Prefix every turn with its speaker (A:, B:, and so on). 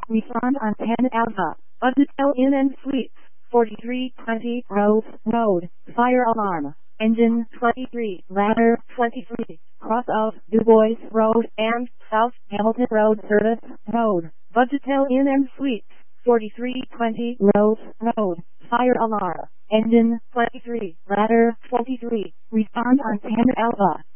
A: Respond on 10 Alpha. Budgetel Inn and Suites. 4320 Rose Road. Fire alarm. Engine 23. Ladder 23. Cross of Du Bois Road and South Hamilton Road Service Road. Budgetel Inn and Suites. 4320 Rose Road. Fire alarm. Engine 23. Ladder 23. Respond on 10 Alpha.